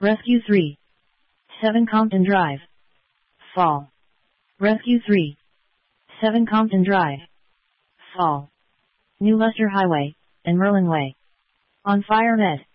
Rescue 3. 7 Compton Drive. Fall. Rescue 3. 7 Compton Drive. Fall. New Leicester Highway, and Merlin Way. On fire med.